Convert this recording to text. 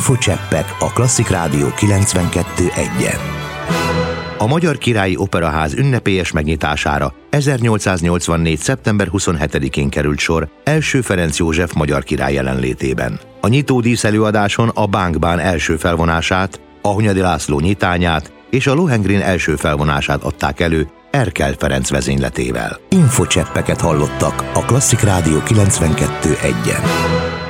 Infocseppek a Klasszik Rádió 92.1-en. A Magyar Királyi Operaház ünnepélyes megnyitására 1884. szeptember 27-én került sor első Ferenc József magyar király jelenlétében. A nyitódísz előadáson a Bánkbán első felvonását, a Hunyadi László nyitányát és a Lohengrin első felvonását adták elő Erkel Ferenc vezényletével. Infocseppeket hallottak a Klasszik Rádió 92.1-en.